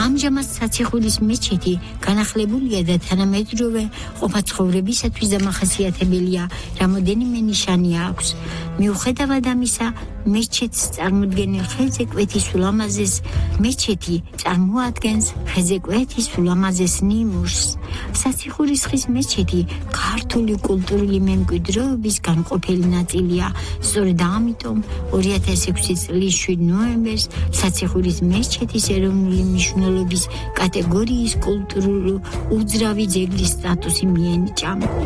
ამჟამად საციხურის მეჩეთი განახლებულია და თანამედროვე ყოფაცხოვრებისათვის დამახასიათებელია, რამოდენიმე ნიშანი აქვს. მიუხედავად ამისა, მეჩეთს წარმოადგენელ ხეზე კვეთის ულამაზეს მეჩეთი წარმოადგენს ხეზე კვეთის ულამაზეს ნიმუშს. საციხურის ხის მეჩეთი ქართული კულტურული მემკვიდრეობის განყოფილი ნაწილია. სწორედ ამიტომ 2006 წლის 7 ნოემბერს საციხურის მეჩეთის ეროვნული მნიშვნელობის კატეგორიის კულტურული უძრავი ძეგლის სტატუსი მიენიჭა.